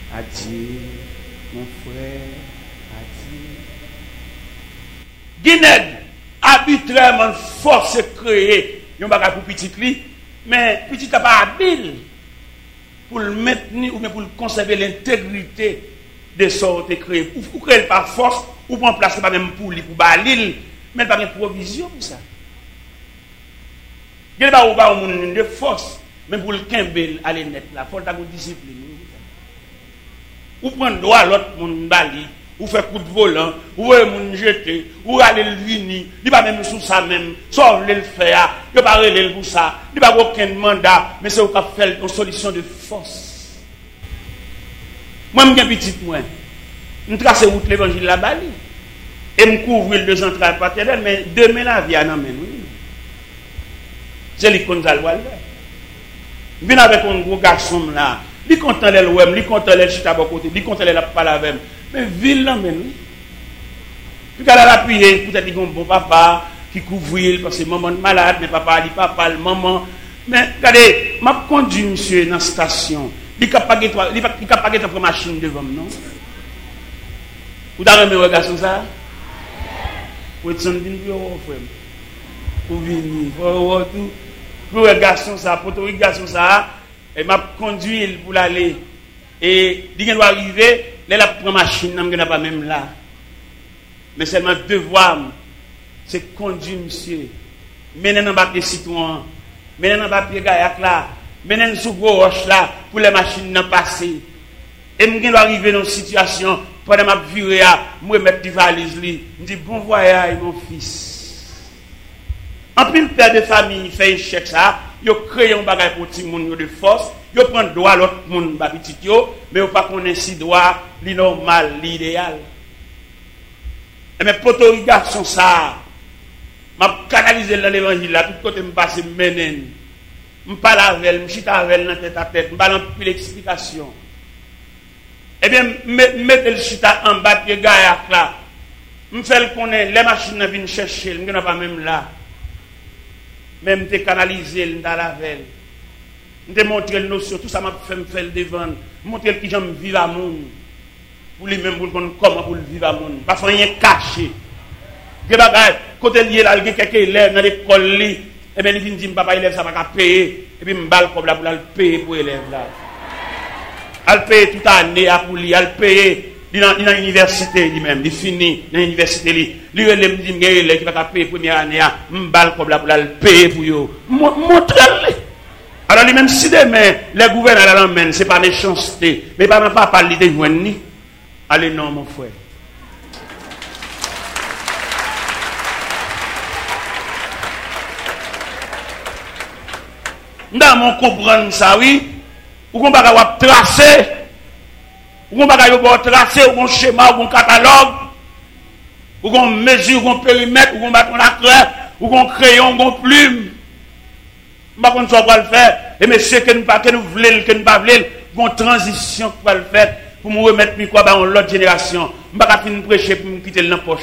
Adieu, mon frère, adieu. Guinée, arbitrairement force créer, il y a un bagage pour petit li, mais petit n'a pas habile pour le maintenir ou bien pour conserver l'intégrité de sortes créées. Ou créer par force, ou prendre place pas même pour lui, pour balil, mais pas de provision pour ça. Il n'y a pas de force, mais pour le Kimbel aller net là, il faut avoir une discipline. Ou prendre droit à l'autre monde bali, ou faire coup de volant, ou moun jeter, ou aller le vini, il pas même sous ça même, soit le faire, il pas relé pour ça, il pas aucun mandat, mais c'est au cap faire une solution de force. Moi m'gen petit moi, me tracer route l'évangile la bali et me couvrir de centrale paternelle, mais demain la vie en amène oui. C'est lui qu'on va le voir. Vient avec un gros garçon là. Li content les ouem, li content les chita bon côté, li content les la parler avec. Mais ville là men oui. Puis qu'elle a appuyé, peut-être il bon papa qui couvrir parce que maman malade, mais papa dit papa le maman. Mais regardez, m'a conduit monsieur dans station. Il capable de prendre machine devant non. Vous avez un garçon ça? Vous êtes venu frère. Vous venez, vous tout. Pour un garçon ça, pour un garçon ça, et m'a conduit pour l'aller. Et il doit arriver, là la prend machine, n'a pas même là. Mais seulement devoir, c'est conduire monsieur. Mener dans bac des citoyens, mener dans bac de gaillac là, mener sous gros roche là pour les machines n'en passer. Et je dois arriver dans une situation pendant ma virée à moi mettre des valises li, me dit bon voyage mon fils. En plus, le père de famille fait échec ça, il crée un bagage pour tout le monde de force, il prend droit à l'autre monde, petit mais il ne pas connaître si droit, li normal, l'idéal. Et mes potos, garçons, ça, m'a canalisé dans l'évangile là, tout côté me passe menen. Je parle avec elle, je chita avec elle dans tête à tête, je parle plus l'explication. Eh bien, mettez le chita en bas de gaillac là. Je fais le connaître, les machines viennent chercher, je ne suis pas même là. Même te canaliser dans la veille. Je montrer le notion, tout ça m'a fait me faire le devant. Montrer qui j'aime vivre à monde. Pour lui-même, pour comment pour le vivre à monde. Pas rien caché. Des bagages, côté lié là, il y a quelques élèves dans l'école, et bien il vient dire, papa, élève, ça va payer. Et puis, je balle comme là pour le payer pour l'élève là. Elle paye toute l'année pour lui, elle paye. Il dans l'université lui-même, il finit dans l'université lui. Lui il me dit qui va payer première année, m'bal comme là pour le payer pour yo. Montre-le. Alors lui même si demain les gouverneurs l'emmènent, c'est pas méchanceté, mais pas parler de joindre ni. Allez non mon frère. Dans mon comprendre ça oui, ou qu'on va tracer. Ou on va tracer, ou on schéma, ou on catalogue, ou on mesure, ou on périmètre, ou on bâton la craie, ou on crayon, ou on plume. Je ne sais pas quoi le faire. Et monsieur, que nous voulons, que nous ne pas voulons, une transition pour le faire, pour me remettre quoi dans l'autre génération. Je ne vais pas finir prêcher pour me quitter dans la poche.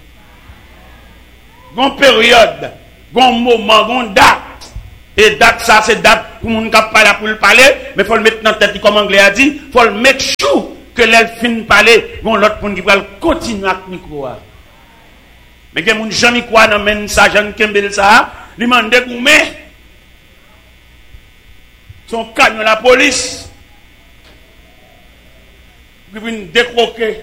Une période, un moment, une date. Et date, ça, c'est date pour nous parler pour le parler, mais il faut le mettre dans la tête, comme l'anglais a dit, il faut le mettre chou. Que l'elle finit de parler, bon, l'autre monde qui va continuer avec le micro. Mais que mon jamais quoi dans men ça, Jean Kembel ça, lui m'a dégoumé. Son camion la police. Puis vient décroquer.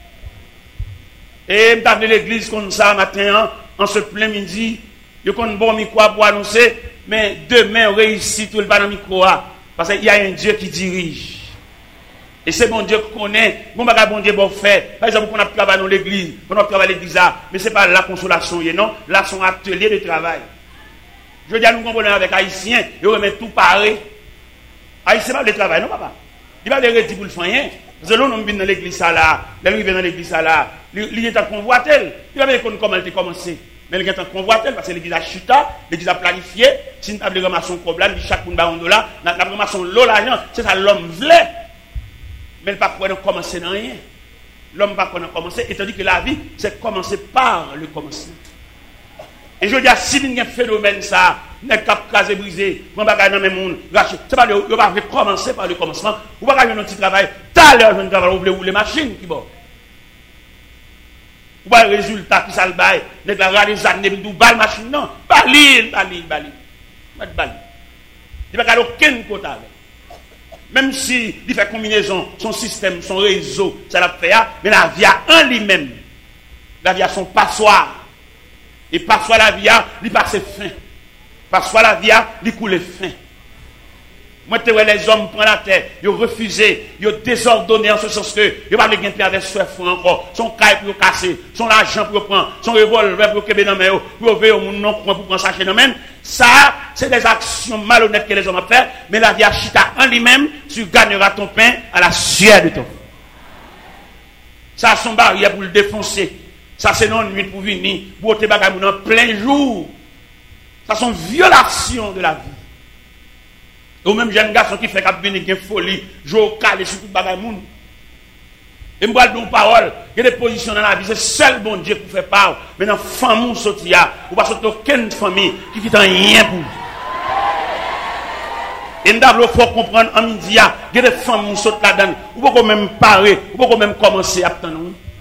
Et m'a appelé l'église comme ça matin en ce plein midi, yo kon bon micro pour annoncer, mais demain on réussit tout le pas dans micro parce qu'il y a un Dieu qui dirige. Et c'est bon Dieu qu'on connaît, bon bagage bon Dieu bon fait. Par exemple, on a travaillé dans l'église, on a travaillé à l'église là, mais c'est pas la consolation, non, là son atelier de travail. Je dis à nous comprenons avec Haïtiens, ils remettent tout pareil. Haïtien pas le travail, non papa. Il va le redire pour le faire rien. Parce que l'on vient dans l'église là, l'on vient dans l'église là, il est en convoitel. Il va voir comment elle a commencé. Mais il est en convoitel parce que l'église a chuta, l'église a planifié, si nous avons ramassé un problème, chaque monde a un dollar, nous avons ramassé l'eau l'argent, c'est ça l'homme voulait. Mais il ne peut pas commencer dans rien. L'homme ne peut pas commencer, étant dit que la vie, c'est commencer par le commencement. Et je dis, si il y a un phénomène, ça, n'est cap casé brisé, prend bagage dans même monde, racheter. C'est pas on va commencer par le commencement, ou pas un petit travail, t'as l'heure de travail, vous voulez les machines qui bon. Ou pas le résultat qui ça le bail, n'est la réalisation des balle machine non, bali. Il n'y a pas aucun côté avec. Même si il fait combinaison, son système, son réseau, ça l'a fait, mais la vie en lui-même, la vie a son passoire. Et passoire la vie, il passe fin. Passoire la vie, il coule fin. Moi, tu vois les hommes prennent la terre, ils ont refusé, ils ont désordonné en ce sens que ils n'ont pas de gain avec soif encore, son caille pour casser, son argent pour prendre, son revolver pour kebe dans main, pour ouvrir au monde non pour prendre ça chez nous-mêmes. Ça, c'est des actions malhonnêtes que les hommes ont fait, mais la vie a chita en lui-même, tu gagneras ton pain à la sueur de ton. Ça, son barrière pour le défoncer. Ça, c'est non nuit pour venir, pour te bagaille en plein jour. Ça, sont violations de la vie. Ou même jeune garçon qui fait qu'il y a une folie, je au calé sur tout le bagage. Et je me dis une parole, il y a des positions dans la vie, c'est seul bon Dieu qui fait part. Mais dans la famille, il n'y a aucune famille qui ne fait rien pour vous. Et nous faut comprendre en midi, il y a des familles qui sont là-dedans, ou pas même parer, ou pas même commencer à attendre.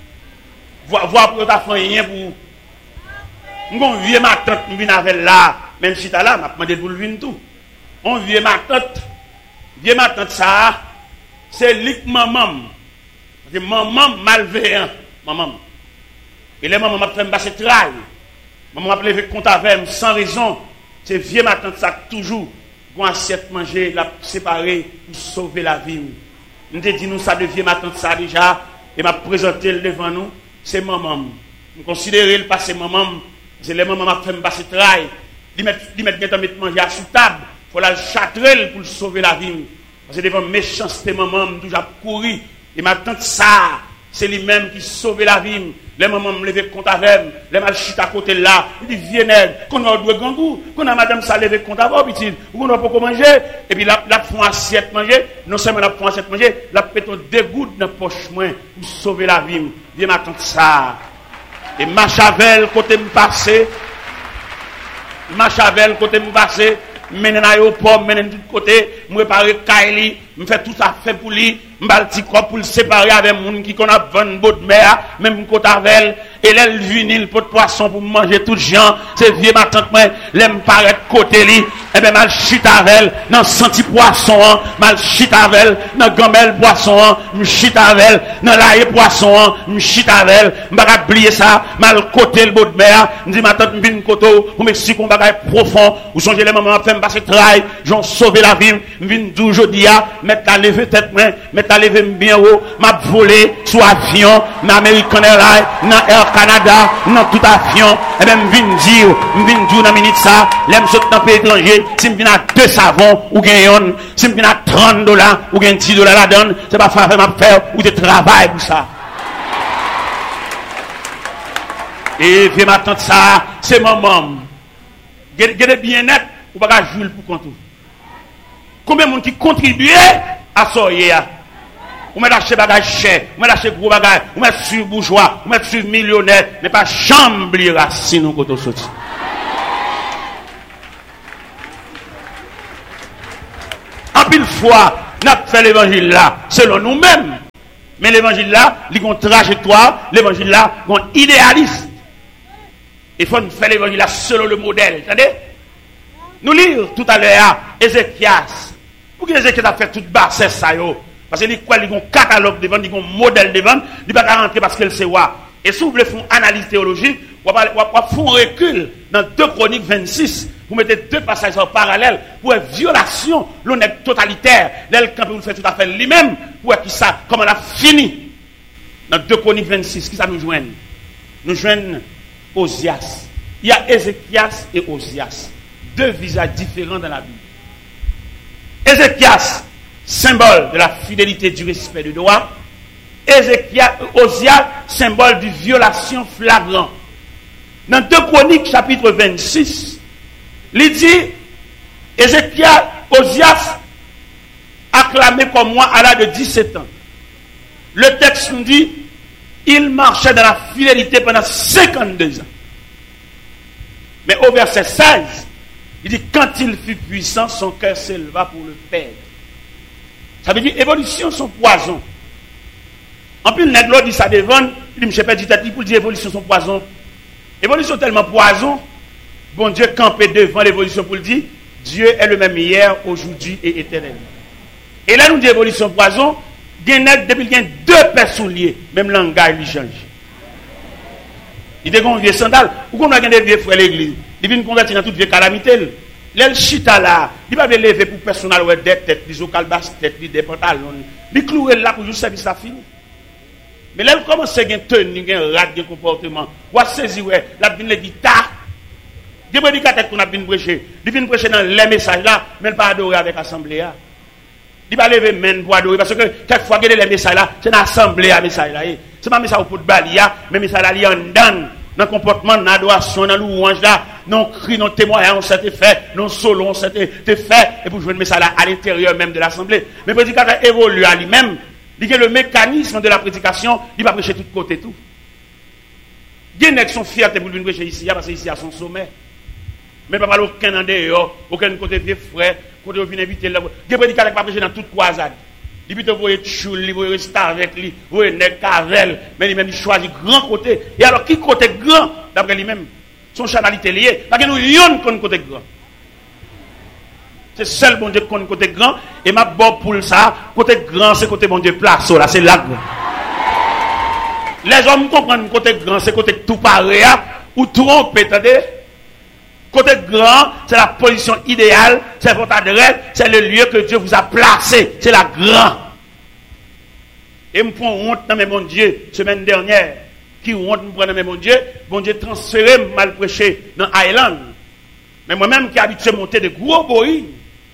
Voir pour ta fait rien pour vous. Nous vieux ma tante, nous venons avec là, même si tu es là, je demandé pour le venir tout. On vieux ma tante ça, c'est lik maman. C'est maman malveillant, maman. Et les mamans m'a fait me passer travail. Maman m'a levé compte avec sans raison. C'est vieux ma tante ça toujours. Bon assiette manger, la séparer pour sauver la vie. Nous te dit nous ça de vieux ma tante ça déjà et m'a présenté devant nous, c'est maman. Nous considérer le passé maman, c'est les mamans m'a fait me passer travail. Ils mettent manger à sous table. Il faut la châtrer pour sauver la vie. Parce que devant méchanceté, maman, je toujours couru. Et ma tante, ça, c'est lui-même qui sauve la vie. Les mamans me lever compte avec, les mal chute à côté là. Il dit, viens, qu'on a deux gangou, qu'on a madame ça lever compte avec, ou qu'on a pas manger. Et puis, la font assiette manger. Non seulement la font assiette manger, la péton deux gouttes dans la poche moins pour sauver la vie. Viens, ma tante, ça. Et ma chavel, côté me passer. Ma chavel, côté me passer. Menen aéroport, menen de côté, me préparer Kaili, me fait tout ça fait pour lui, me balti corps pour le séparer avec moun qui connaît 20 bottes de mer, même côté avec et elle vinil pot de poisson pour manger tout gens, c'est vieux ma tante moi, l'aime paraître côté li, et ben mal chute avec dans senti poisson, mal chute avec dans gamelle poisson, me chute avec dans l'ail poisson, me chute avec, me pas oublier ça, mal côté le botte de mer, me dit ma tante me vinn koto pour m'expliquer un bagage profond, ou songez les mamans fait passer travail, j'en sauver la vie, me vinn aujourd'hui à mettre la lever tête moi, mettre la lever bien haut, m'a volé sous avion, dans American Airlines, dans Air Canada, dans tout avion, et même me vinn dire dans minute ça, l'aime saute dans pays étranger, si me vinn à 2 savons ou gagne, si me vinn à $30 ou gagne $10 la donne, c'est pas faire m'a faire ou de travail pour ça. Et viens ma tante ça, c'est maman. Gardez bien net, ou pas jouer pour compte. Combien de monde qui contribue à ça? Ou met acheter bagage cher, ou met acheter gros bagage, ou met sur bourgeois, ou met sur millionnaire, mais pas chambre racine au côté sorti. En pile fois, n'a fait l'évangile là, selon nous-mêmes. Mais l'évangile là, il y a une trajectoire, l'évangile là, il y a un idéaliste. Il faut faire l'évangile là selon le modèle. Attendez? Nous lisons tout à l'heure Ézéchias. Pour que Ézéchias a fait toute basse ça yo. Parce qu'il y a un catalogue devant, il y a un modèle devant, il ne va pas rentrer parce qu'elle sait quoi. Et si vous voulez faire une analyse théologique, vous allez faire un recul dans 2 Chroniques 26. Vous mettez 2 passages en parallèle pour une violation, l'honnête totalitaire. L'aile quand vous faites tout à fait lui-même, pour qui ça, comment on a fini. Dans 2 Chroniques 26, qui ça nous joigne? Nous joignons Osias. Il y a Ézéchias et Osias. 2 visages différents dans la Bible. Ézéchias, symbole de la fidélité, du respect du droit. Osias, symbole de violation flagrante. Dans 2 Chroniques, chapitre 26, il dit, Osias, acclamé comme moi à l'âge de 17 ans. Le texte nous dit, il marchait dans la fidélité pendant 52 ans. Mais au verset 16, Il dit, quand il fut puissant, son cœur s'éleva pour le perdre. Ça veut dire, évolution, son poison. En plus, le nègre dit ça devant, il dit, je perds du tête pour dire, évolution, son poison. Évolution tellement poison, bon Dieu campé devant l'évolution pour le dire, Dieu est le même hier, aujourd'hui et éternellement. Et là, nous dit évolution poison, depuis qu'il y a deux personnes liées, même langage, il change. Il dit qu'on vieux sandal, ou qu'on a des vieux frères l'église, il vient convertir dans toute vieille calamité. L'el chita là, il va lever pour personnel ou des têtes, des ocalbas têtes, des pantalons, il clouer là pour juste service à fini. Mais là, il commence à tenir, un rat de comportement. Ou à saisir, la vine le guitare. Des prédicateurs qu'on a bien prêché. Il vient prêcher dans les messages là, mais il pas adorer avec l'assemblée. Il va lever main pour adorer. Parce que quelquefois, il y a les messages là, c'est l'assemblée à message là. C'est pas un message pour balia, mais un message là, il y a un dan. Dans le comportement, dans l'adoration, dans le louange là, non cri, non témoignage, on s'était fait, non solo, on s'était fait. Et pour jouer le message là à l'intérieur même de l'assemblée. Mais le prédicateur évolue à lui-même. Il y a le mécanisme de la prédication, il va prêcher de tous côtés tout. Il y a qui sont fiers pour venir prêcher ici, parce que ici à son sommet. Mais pas aucun en dehors, aucun côté vieux frère, côté où vient inviter là. Il y a des prédicateurs qui va prêcher dans toute croisade. Il peut vous voyez choule, vous voyez rester avec lui, vous voyez nèg cavel, mais lui-même il choisit grand côté. Et alors qui côté grand d'après lui-même, son chanalité lié, parce que nous yon qu'on côté grand. C'est seul bon Dieu qu'on côté grand et ma bon pour ça côté grand c'est côté bon Dieu place là c'est là. Les hommes comprennent côté grand c'est côté tout pareil ou trompe attendez. Côté grand c'est la position idéale, c'est votre adresse, c'est le lieu que Dieu vous a placé, c'est la grand. Et me prend honte dans mes bon Dieu semaine dernière qui honte me prend dans mes bon Dieu transféré mal prêché dans Island. Mais moi-même qui habitué monter de gros boïs.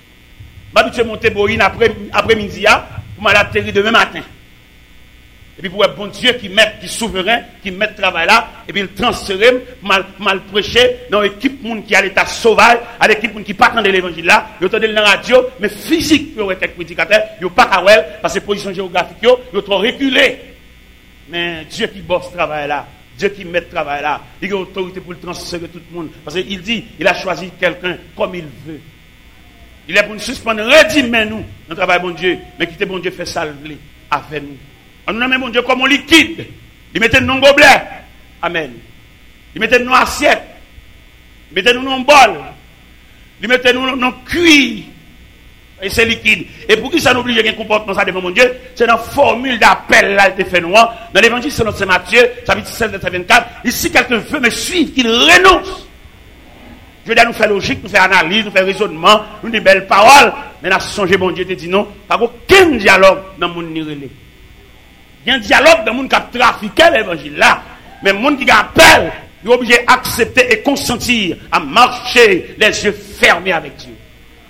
Je vais monter Boïne après-midi pour m'atterrir demain matin. Et puis pour un bon Dieu qui est souverain, qui met le travail là, et puis il transfère, mal prêcher dans l'équipe qui a l'état sauvage, à l'équipe qui part dans l'évangile là, ils entendent dans la radio, mais physique, ils ont été prédicateurs, ils n'ont pas qu'à parce que position géographique, ils ont trop reculé. Mais Dieu qui bosse ce travail là, Dieu qui met le travail là, il a autorité pour le transférer tout le monde. Parce qu'il dit, il a choisi quelqu'un comme il veut. Il est pour nous suspendre, redimez nous, notre travail, bon Dieu, mais quittez bon Dieu, fait salver avec nous. On nous nomme bon Dieu comme on liquide. Il mettait nous dans gobelet. Amen. Il mettait nous dans assiette. Il mettait nous dans bol. Il mettait nous dans cuir. Et c'est liquide. Et pour qui ça nous oblige à un comportement ça devant mon Dieu, c'est dans la formule d'appel là, il fait noir. Dans l'évangile selon Saint Matthieu, chapitre 16, verset 24. Ici, quelqu'un veut me suivre, qu'il renonce. Je veux dire, nous faire logique, nous faire analyse, nous faire raisonnement, nous des belles paroles. Mais nous avons changé, bon Dieu, te dit non. Pas aucun dialogue dans le monde nirélé. Il y a un dialogue dans le monde qui a trafiqué l'évangile là. Mais le monde qui appelle, il est obligé d'accepter et consentir à marcher les yeux fermés avec Dieu.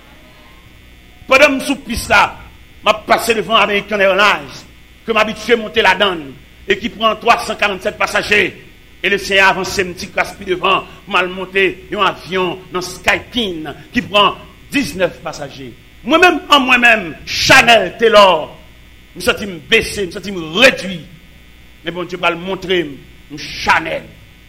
Pendant que je suis piste là, je passé devant American Airlines, que m'habitué à monter la donne, et qui prend 347 passagers. Et le Seigneur a avancé un petit caspi devant, mal monté un avion dans Skypin qui prend 19 passagers. Moi-même, Chanel, Taylor, je me sens baissé, je me sens réduit. Mais bon Dieu va le montrer, Chanel.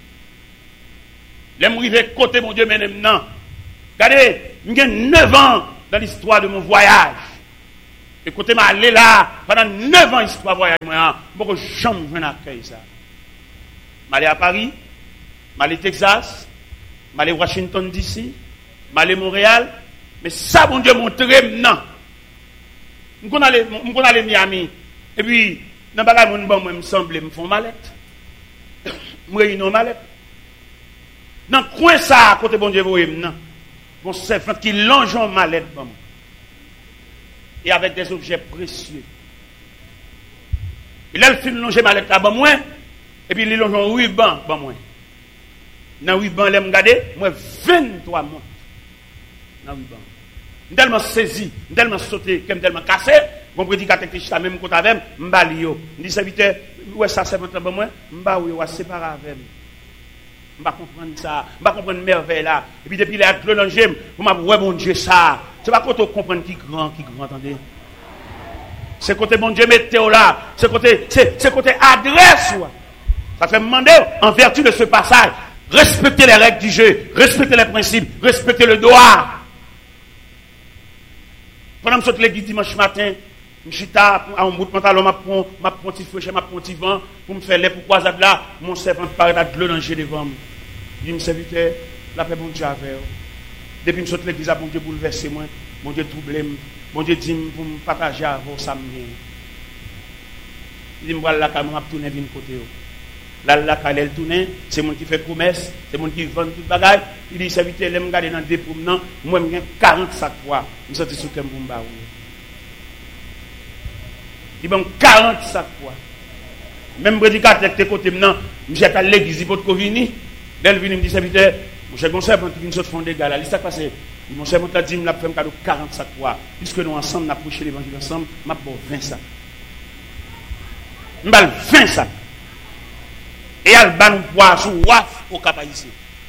Je suis arrivé côté mon Dieu maintenant. Regardez, j'ai 9 ans dans l'histoire de mon voyage. Et côté m'a allé là, pendant 9 ans, l'histoire de voyage, je ne peux jamais accueillir ça. Je suis allé à Paris, je suis allé au Texas, je suis allé à Washington DC, je suis allé à Montréal. Mais ça, bon Dieu, montre maintenant. Je suis allé à Miami. Et puis, dans le bagage, moi, me semble, me font mallette. Je réunis une mallette. Dans le coin, ça, à côté, bon Dieu, vous voyez maintenant. Mon servant qui longe en mallette. Et avec des objets précieux. Et là, il fait longer mallette là-bas, moi. Et puis, il longe en ruban, bon, moi. Dans le ruban, je me regarde, moi, 23 mois. Dans le ruban. Je suis tellement saisi, je suis tellement sauté, je suis tellement cassé. Mon prédicateur qui est même côté avec moi, je me balio. Je dis, serviteur, où est-ce que ça c'est pour moi? Je me balio, je vais séparer avec moi. Je ne vais pas comprendre ça, je ne vais pas comprendre merveille là. Et puis, depuis les actes de l'angème, je vais voir mon Dieu ça. C'est pas quand on comprend qui grand, attendez. C'est côté bon Dieu météo là, c'est côté adresse. Ça fait me demander, en vertu de ce passage, Respectez les règles du jeu, respectez les principes, respectez le droit. Pendant que je suis l'église dimanche matin, je suis à un bout de pantalon, je prends un petit feu, je prends un petit vent, pour me faire les pourquoi là, mon servant paraît à de l'eau dans devant moi. Je me serviteur, la paix, bon Dieu avec vous. Depuis que je suis l'église, bon Dieu bouleverser moi, bon Dieu troubler moi, bon Dieu dit pour me partager avec vous, ça me vient. Il me voit là, quand je tourne vers côté. Là, quand elle tourne, c'est mon qui fait promesse, c'est mon qui vend tout bagage. Il dit, serviteur, il me regarde dans des promenants, moi, je 40 sacs poids. Je suis sorti sur le Kembumba. Il me 40 sacs poids. Même prédicateur qui est côté maintenant, je suis à l'église, il faut que vini. Elle vient me dit, serviteur, mon cher conseil, qui vient de fond des gars là, il s'est passé. Mon cher, mon dit, il m'a fait un cadeau 40 sacs poids. Puisque nous ensemble, nous avons prêché l'évangile ensemble, je vais 20 sacs. Je vais 20 sacs. Et elle va nous boire sous waf au cap ici.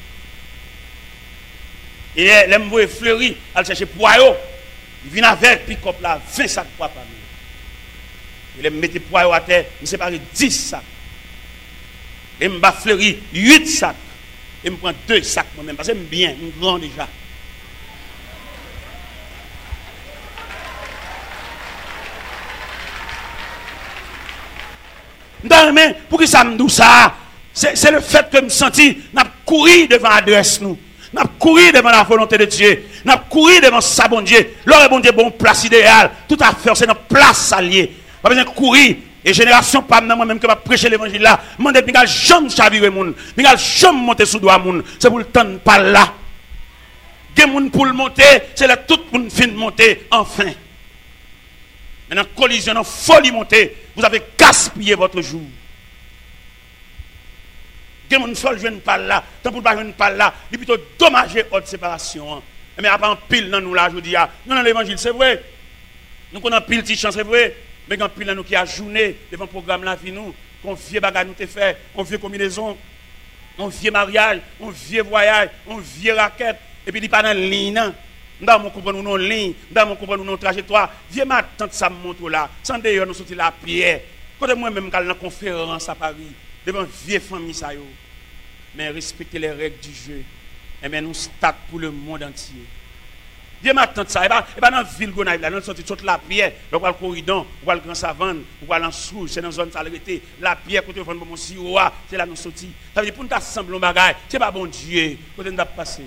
Et elle me fleuri, elle cherche poireau. Il vient avec pick-up là, 20 sacs poids par nous. Il me mettait poireau à terre, il me sépare 10 sacs. Et me bat fleuri 8 sacs. Et me prend 2 sacs moi-même, parce que j'aime bien, je suis grand déjà. Non, mais pour qui ça me dit ça? C'est le fait que je me senti, n'a couru devant l'adresse nous. N'a couru devant la volonté de Dieu. N'a couru devant sa bon Dieu. L'heure bon Dieu, bon place idéal. Tout à fait, c'est notre place alliée. Pas besoin de courir. Et génération, pas moi-même qui va prêcher l'évangile là. Moi, je ne vais jamais chavirer moun. Je ne vais jamais monter sous doigt moun. C'est pour le temps de pas là. Des moun pour le monter, c'est là tout le monde fin de monter, enfin. Maintenant, collision, folie monter, vous avez gaspillé votre jour. Des moun seul jeune pas là, tant pour pas jeune pas là, il est plutôt dommagé haute séparation. Mais après un pile dans nous là, je dis, nous dans l'évangile, c'est vrai. Nous connaissons pile de chance, c'est vrai. Mais quand pile dans nous qui a journée devant le programme là, nous, qu'on vieux bagage nous te fait, on vieux combinaison, on vieux mariage, on vieux voyage, on vieux raquette, et puis il n'est pas dans la ligne. Dans mon comprendre nous non ligne, dans mon comprendre nous non trajectoire. Vieux ma tante ça me montre là, sans d'ailleurs nous sortir la pierre. Quand moi même quand la conférence à Paris, devant vieux famille ça yo. Mais respecter les règles du jeu. Et bien nous start pour le monde entier. Vieux ma tante ça, et pas dans la ville Gonaïve là, nous sortir toute la pierre, on va le corridon, on va le grand savane, on va en sous, c'est dans zone salubrité, la pierre côté fond mon siroa, c'est là nous sortir. Ça veut dire pour nous assembler bagage, c'est pas bon Dieu, côté nous passer.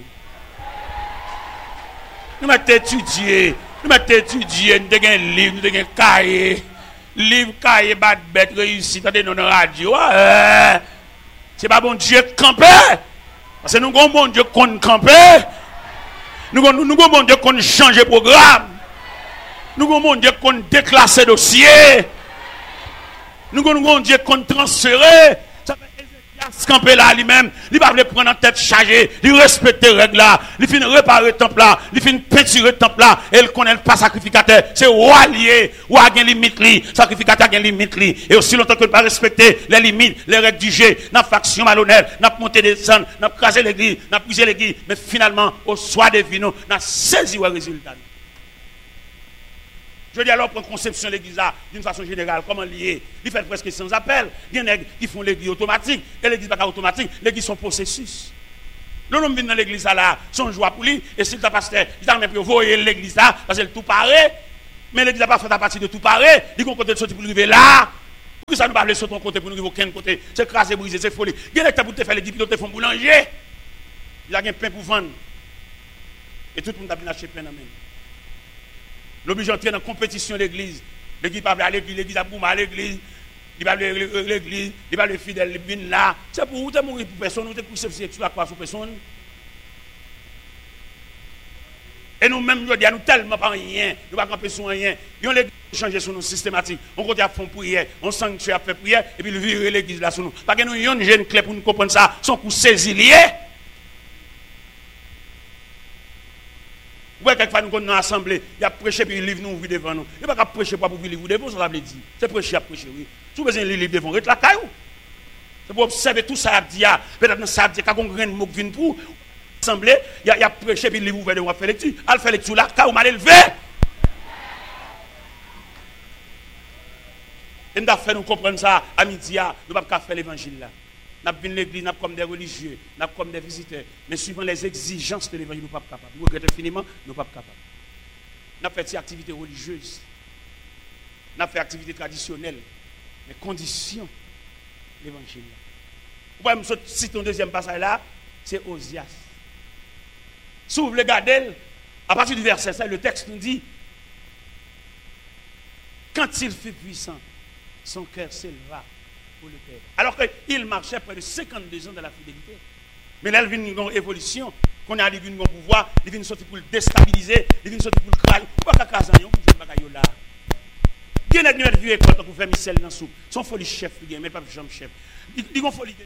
Nous m'avons étudié, nous avons un livre, nous avons un cahier, livre, cahier, bad bête, réussi, dans nos radios. C'est pas bon Dieu camper. Parce que nous avons bon Dieu qu'on camper. Nous avons bon Dieu qu'on change de programme. Nous avons bon Dieu qu'on déclasse dossier. Nous avons bon Dieu qu'on transfère. Ça fait Ézéchias camper là lui-même. Il va le prendre en tête chargée. Il respecte les règles là. Il finit réparer le temple là. Il finit peinturer le temple là. Et il connaît pas sacrificateur. C'est roi lié. Ou a une limite li. Sacrificateur a une limite li. Et aussi longtemps que ne pas respecter les limites, les règles du jeu, n'a faction malhonnête, n'a monté des sangs, n'a crasé l'église, n'a brisé l'église. Mais finalement, au soir des vino, n'a saisi le résultat. Je dis alors, pour conception de l'église d'une façon générale, comment lier? Il fait presque sans appel. Il y en a qui font l'église automatique. Et l'église n'est pas automatique, l'église sont processus. L'homme vient dans l'église là, son joie pour lui, et si le pasteur, il a même envoyé l'église là, parce qu'elle tout paraît. Mais l'église n'a pas fait à partir de tout paraît. Il y a un côté de sortir pour arriver là. Pourquoi ça nous parle sur ton côté pour nous arriver aucun côté? C'est crasé, brisé, c'est folie. Il y a des pour te faire les 10 pilotes, font boulanger. Il y a un pain pour vendre. Et tout le monde a bien acheté pain dans même. L'obligé d'entrer dans la compétition de l'église. L'église va aller à l'église, l'église a boumé à l'église. Il va aller à l'église, il va aller fidèle, il vient là. C'est pour vous, tu mourir pour personne, vous êtes pour la croix sur personne. Et nous-mêmes, nous disons tellement pas rien, nous ne pouvons pas camper sur rien. Ils ont l'église changé sur nous systématique. On continue à faire prière, on sanctuaire à faire prière, et puis ils virent l'église là sur nous. Parce que nous avons une jeune clé pour nous comprendre ça, sans coup saisir lié. Vous voyez, quelquefois, nous sommes dans l'assemblée, il a prêché, puis il livre nous ouvrir devant nous. Il n'y a pas prêcher pour ouvrir livre devant, ça veut dire. C'est prêcher à prêcher, oui. Si vous avez un livre devant, reste la caillou. C'est pour observer tout ça, peut-être que ça, quand on a un mot qui vient pour l'assemblée, il a prêché, puis il livre ouvert devant, il fait lecture. Il fait lecture là, quand on m'a élevé. Et nous avons fait nous comprendre ça à midi, nous ne pouvons pas faire l'évangile là. Nous venons l'église, nous comme des religieux, nous comme des visiteurs. Mais suivant les exigences de l'évangile, nous ne sommes pas capables. Nous regrettons infiniment, nous ne sommes pas capables. Nous avons fait des activités religieuses. Nous avons fait des activités traditionnelles. Mais conditions l'évangile. Vous voyez, si ton deuxième passage là, c'est Osias. Si vous voulez regarder, à partir du verset 5, le texte nous dit, quand il fut puissant, son cœur s'éleva pour le Père. Alors qu'il marchait près de 52 ans dans la fidélité. Mais là, il vient une évolution. Qu'on a une pouvoir, il vient sortir pour le déstabiliser, il vient sortir pour le crailler. Pourquoi qu'à Kazan, vous là? Il y a une vieux école pour faire Michel dans soupe. Son folie chef, mais pas Jean chef. Il ont folie.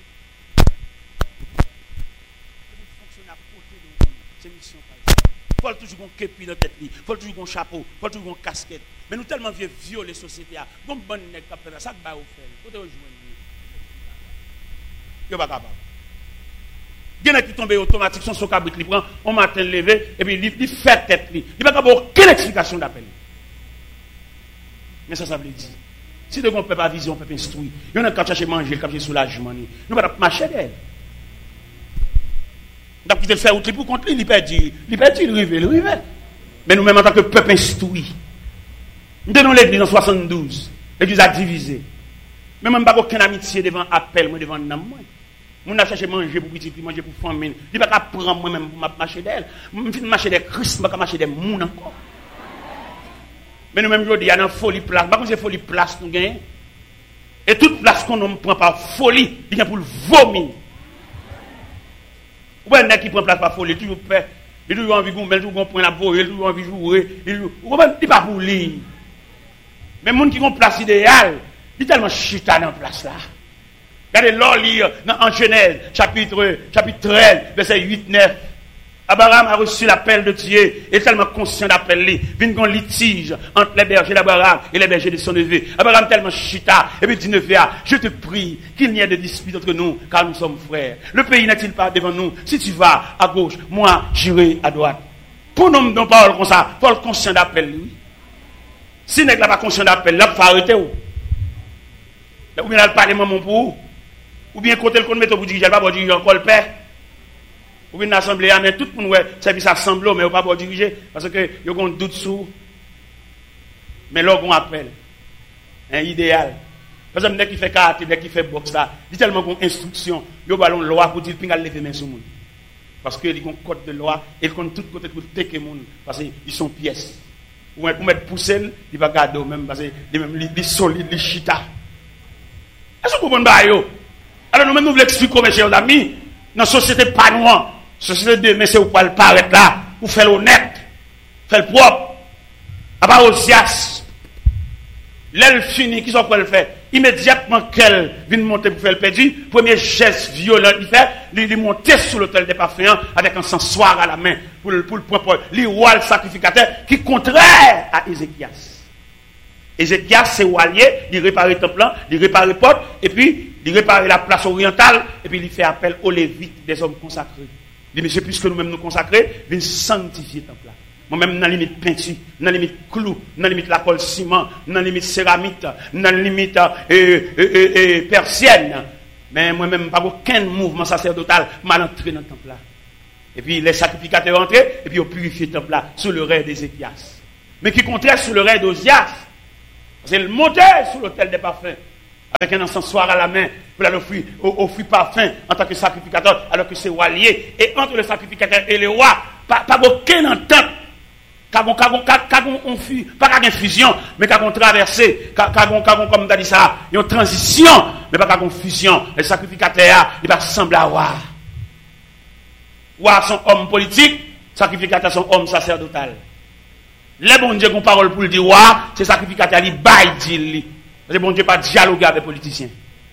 C'est mission. Il faut toujours un képi dans la tête, il faut toujours un chapeau, il faut toujours une casquette. Mais nous tellement vieux violer la société, comme bon nèg qui fait ça, ça va faire. Côté rejoindre. Il pas capable. Il y en a qui tombent automatique, son cabrit, il prend, on matin levé, et puis il fait tête. Il n'y a pas aucune explication d'appel. Mais ça veut dire. Si de ne peut pas viser, on peut pas instruire. Il y en a qui cherchent manger, qui cherchent soulagement. Nous ne pouvons pas marcher d'elle. Nous avons quitté le faire outil pour contre lui, il perd, il rive. Mais nous-mêmes, en tant que peuple instruit, nous donnons l'église en 72. L'église a divisé. Mais même pas aucune amitié devant appel, moi devant nam. Nous avons cherché manger pour petit, manger pour famille. Il ne peut pas prendre moi-même pour marcher d'elle. Je ne vais marcher des Christ, je ne vais pas marcher des mouns encore. Mais nous-mêmes, il y a une folie place. Par contre, c'est folie place nous gagnons. Et toute place qu'on ne prend par folie, il y a pour le vomir. Ou bien, qui prend place par folie, il toujours fait. Il toujours envie de gommer, il toujours prendre la voie, il toujours envie de jouer. Il n'est pas pour lui. Mais les gens qui ont une place idéale, il est tellement chita dans la place là. Regardez l'or lire en Genèse, chapitre 13, verset 8-9. Abraham a reçu l'appel de Dieu, et tellement conscient d'appel, il vient un litige entre les bergers d'Abraham et les bergers de son neveu. Abraham tellement chita, et puis dit neveu, je te prie qu'il n'y ait de dispute entre nous, car nous sommes frères. Le pays n'est-il pas devant nous? Si tu vas à gauche, moi j'irai à droite. Pour nous, nous parlons comme ça, il faut être conscient d'appel, lui. Si n'est pas conscient d'appel, là, il faut arrêter. Ou bien il parle maman pour vous. Ou bien côté le compte méthode pour diriger, il va pas diriger encore le père. Ou bien l'assemblée, mais tout le monde service assemblée, mais il va pas diriger parce que il y a un doute sur. Mais là on appelle un idéal. Par exemple, dès qu'il fait karaté, dès qu'il fait boxe là, il y a tellement d'instructions, il y a une loi pour dire qu'il a lever main sur le monde. Parce qu'il y a un code de loi et qu'on tout côté pour tecker le monde parce qu'ils sont pièces. Ou pour mettre poussel, il va garder même parce que même les solides, les chita. Est-ce que vous comprenez? Alors nous-mêmes nous voulons expliquer, mes chers amis, dans la société pas noire, société de mais c'est où pas le paraître là, pour faire l'honnête, faire le propre, à part Osias. L'elle finit, qui sont quoi le faire? Immédiatement qu'elle vient monter pour faire le perdu, premier geste violent il fait, il monter sur l'autel des parfums avec un encensoir à la main pour le prendre, le roi le sacrificateur qui est contraire à Ézéchias. Ézéchias c'est walier, il répare le temple, il répare les portes, et puis il répare la place orientale, et puis il fait appel aux Lévites, des hommes consacrés. Il dit, monsieur, puisque nous-mêmes nous consacrer, viens sanctifier le temple là. Moi-même, dans la limite peinture, dans la limite clou, dans la limite la colle ciment, dans la limite céramique, dans la limite persienne. Mais moi-même, pas aucun mouvement sacerdotal m'a entré dans le temple là. Et puis les sacrificateurs entrés, et puis ils ont purifié le temple là, sous le règne d'Ézéchias. Mais qui contraire sous le règne d'Osias. C'est le monter sous l'autel des parfums, avec un encensoir à la main, pour offrir parfum en tant que sacrificateur, alors que c'est walier. Et entre le sacrificateur et le roi, pas aucune entente. Pas une fusion, mais qu'on traversé, comme tu as dit ça, une transition, mais pas une fusion. Les sacrificateurs, ils va sembler à roi. Roi sont hommes politiques, sacrificateurs sont hommes sacerdotal. Les bon Dieu qui ont parole pour le dire roi, c'est sacrificateurs, ils baillent dit. Parce que bon Dieu pas dialoguer avec les politiciens.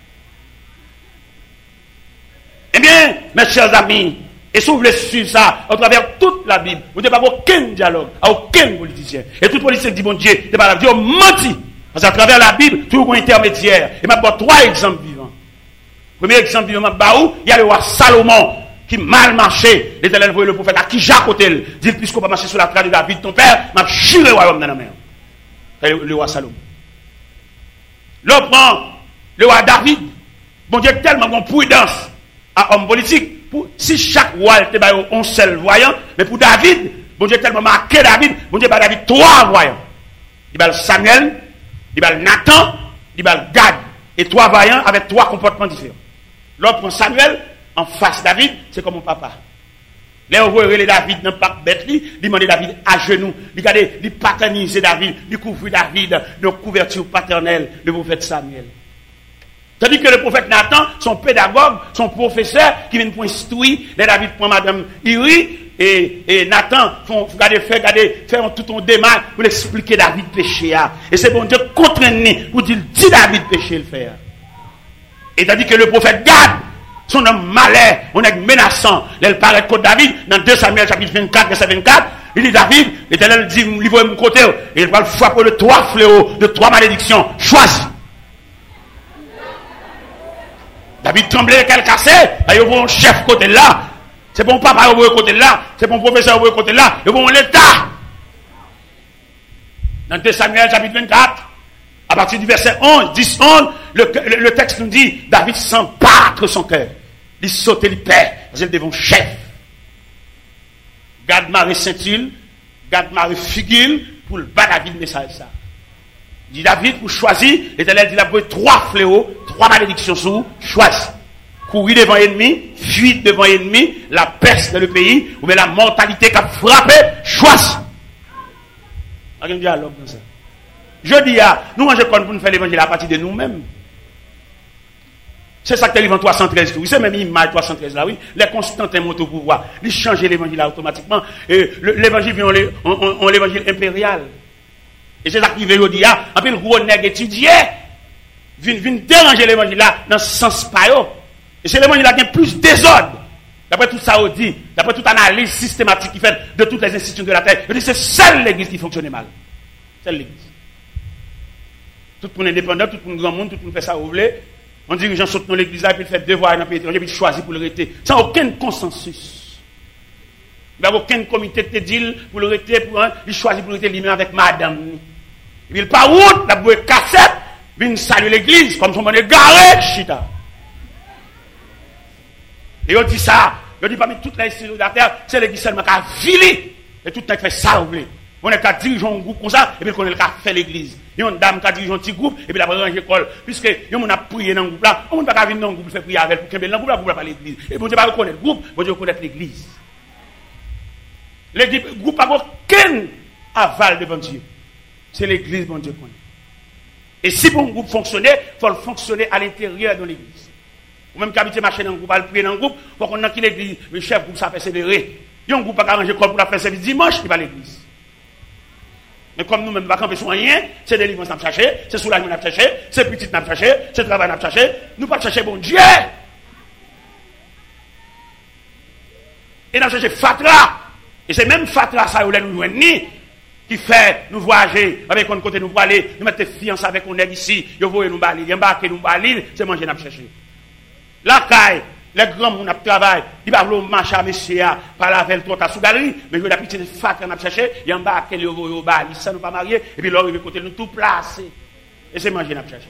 Eh bien, mes chers amis, et si vous voulez suivre ça à travers toute la Bible, vous n'avez pas aucun dialogue, à aucun politicien. Et tout politicien dit, bon Dieu, c'est pas la Dieu menti. Parce qu'à travers la Bible, tout un intermédiaire. Et maintenant, 3 exemples vivants. Premier exemple vivant, il y a le roi Salomon qui mal marché. L'Éternel voyait le prophète à qui Jacques Otel dit, puisqu'on va marcher sur la trace de David, ton père, m'a juré le royaume dans la mer. Le roi Salomon. L'autre prend le roi David. Bon Dieu tellement bon prudence à homme politique. Si chaque roi était un seul voyant, mais pour David, bon Dieu tellement marqué David, bon Dieu David 3 voyants. Il y a Samuel, il y a Nathan, il y a Gad. Et 3 voyants avec 3 comportements différents. L'autre prend Samuel, en face David, c'est comme mon papa. Là, on voit les David dans le parc bête, il demande David à genoux, il paternise David, il couvre David de couverture paternelle du prophète Samuel. Tandis que le prophète Nathan, son pédagogue, son professeur, qui vient pour instruire, les David prend Madame Iri, et Nathan, faire tout un démarche pour expliquer David péché. Et c'est bon Dieu contraigné pour dire, dis David péché le faire. Et tandis que le prophète Gad, son homme malais, on est menaçant, il paraît contre David, dans 2 Samuel chapitre 24, verset 24, il dit David, l'Éternel dit, livre mon côté, et il va le frapper de 3 fléaux, de 3 malédictions, choisis. David tremblait, qu'elle cassait, il y a un chef côté là, c'est bon papa côté là, c'est bon professeur côté là, il y a bon l'État. Dans 2 Samuel chapitre 24, à partir du verset 11, 10, 11, le texte nous dit, David sent battre son cœur. Il saute, il perd, parce qu'il devant chef. Gad Marie Saint-Il, Gad Marie Figil, pour le bas David message ça. Il dit David, pour choisir, l'Éternel dit, il a pris 3 fléaux, 3 malédictions sous, choisis. Courir devant l'ennemi, fuir devant l'ennemi, la peste dans le pays, ou bien la mortalité qui a frappé, choisis. Il y a un dialogue dans ça. Je dis, nous, on pour nous faire l'évangile à partir de nous-mêmes. C'est ça que l'évangile 313, oui, c'est même l'image 313 là, oui. Les Constantins montent au pouvoir. Ils changent l'évangile automatiquement. Et l'évangile vient en l'évangile impérial. Et c'est ça qui veut dire, en plus, le gros nègre étudié, vient déranger l'évangile là, dans ce sens pas. Et c'est l'évangile là qui a plus désordre. D'après tout ça, on dit, d'après toute analyse systématique qui fait de toutes les institutions de la terre, on dit c'est seule l'église qui fonctionne mal. Seule l'église. Tout le monde indépendant, tout le monde grand monde, tout le monde fait ça, vous voulez. On dit que les gens sautent dans l'église là, et puis ils font devoir dans le pays étranger, puis ils choisissent pour le rester. Sans aucun consensus. Il n'y a aucun comité de deal pour le rester, il choisit pour le rester lui-même avec madame. Et puis il part route, la bouée cassette, vient saluer l'église, comme son monde est garé, chita. Et on dit ça, on dit parmi toutes les institutions de la terre, c'est l'église seulement qui a vilé. Et tout le monde fait ça, vous voulez. On est qu'à diriger un groupe comme ça, et puis on est qu'à faire l'église. Il y a une dame qui a dirigé un petit groupe, et puis la ranger l'école. Puisque on a prié dans le groupe là, on ne peut pas venir dans le groupe, faire prier avec, pour qu'il y ait dans le groupe là, pour pas l'église. Et bon Dieu va reconnaître le groupe, bon Dieu reconnaître l'église. Le groupe n'a aucun aval devant Dieu. C'est l'église, bon Dieu connaît. Et si bon groupe fonctionnait, il faut le fonctionner à l'intérieur de l'église. Ou même qu'habiter marcher dans le groupe, aller prier dans le groupe, pour qu'on ait qui l'église, le chef groupe, ça persévérer. Il y a un groupe qui a arrangé l'école pour la faire service dimanche, il va à l'église. Mais comme nous-mêmes, nous ne camper sur rien, c'est des livres qu'on a cherché, c'est soulagement qu'on a cherché, c'est petit qu'on a cherché, c'est travail qu'on a cherché, nous pas chercher bon Dieu. Et nous cherché Fatra. Et c'est même Fatra, ça, où nous joignons, qui fait nous voyager, avec un côté nous pour aller, nous mettre fiancés avec un ici, nous voyons nous balir, embarquer nous balir, c'est manger nous chercher. La caille, les grands monde travail, ils va vouloir marcher à monsieur par la veille trop à sous galerie, mais je la petite fac qu'on a cherché, il embarquer le au bal, ça nous pas marié et puis l'autre côté nous tout placé. Et c'est manger n'a cherché.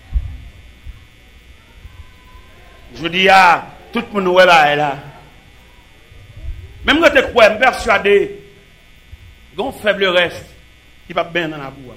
Je dis tout le monde ouais là. Même quand tu crois, me persuadé gon faible reste qui pas bien dans la boue.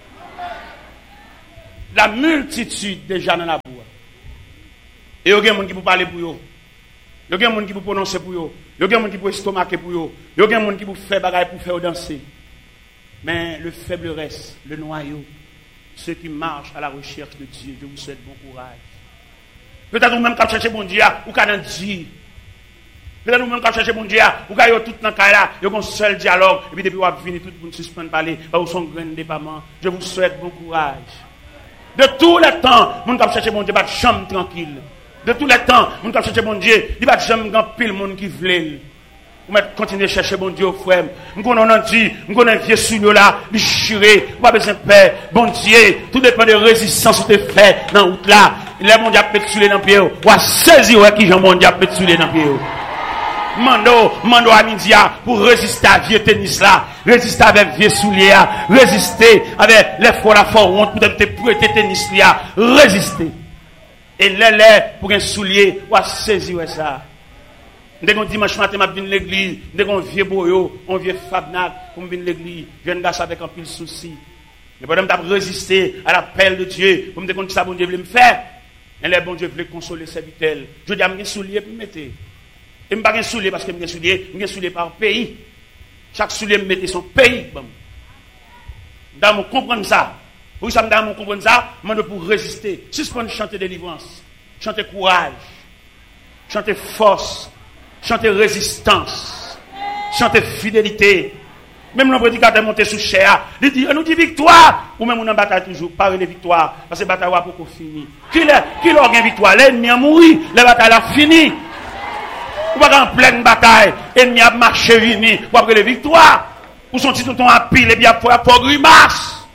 La multitude déjà dans la boue. Et il y a des gens qui peuvent parler pour eux. Il y a des gens qui peuvent prononcer pour eux. Il y a des gens qui peuvent estomaquer pour eux. Il y a des gens qui peuvent faire bagaille pour faire danser. Mais le faible reste, le noyau, ceux qui marchent à la recherche de Dieu, je vous souhaite bon courage. Peut-être vous-même quand vous cherchez bon Dieu, ou quand vous Dieu. Peut-être vous-même quand vous cherchez bon Dieu, ou quand vous tout dans le cas là, vous avez un seul dialogue, et puis depuis vous avez fini, tout le monde suspend de parler, vous sont grain de départ. Je vous souhaite bon courage. De tout le temps, vous cherchez bon Dieu, pas de chambre tranquille. De tous les temps, nous avons cherché bon Dieu. Il n'y a pas jamais pile monde qui veut. Vous continuez à chercher bon Dieu, frère. Nous connaissons dit, nous connaissons vieux souillot là, déchiré, pas besoin de paix. Bon Dieu, tout dépend de la résistance que tu fais dans la route là. Les monde a pétulé dans le pied. Ou à saisir qui j'en monde a pétulé dans le pied. Mando à midi pour résister à vieux tennis là, résister avec vieux souliers, résister avec les fois la honte pour te prêter tennis là, résister. Et l'air pour un soulier, ou à saisir ça. Dès qu'on dimanche matin, je viens à l'église, dès qu'on vieux boyo, on vieux fabnac, pour venir à l'église, je viens de avec un pile souci. Mais pendant que je résister à l'appel de Dieu, pour me dire que ça, bon Dieu voulait me faire, et le bon Dieu voulait consoler ses serviteurs. Je dis à mes souliers pour me mettre. Et je ne pas un soulier parce que je suis soulier par pays. Chaque soulier me mettait son pays. Dans mon comprendre ça. Pour ça, dans mon comprendre ça, je pour résister. Suspendre chanter délivrance, chanter courage, chanter force, chanter résistance, chanter fidélité. Même le prédicateur monté sous chair, il dit, nous dit victoire. Ou même on en bataille toujours, parler de victoire. Parce que la bataille va pour finir. Qui l'a gagné victoire? L'ennemi a mouru, la bataille a fini. Ou pas en pleine bataille, l'ennemi a marché fini. Ou après les victoires. Ou son petit tonton a pile et bien pour grimace.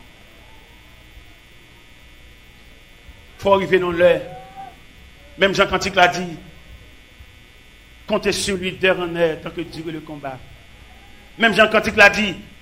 Il faut arriver dans l'heure. Même Jean Cantique l'a dit. Comptez sur lui d'heure en heure tant que dure le combat. Même Jean Cantique l'a dit,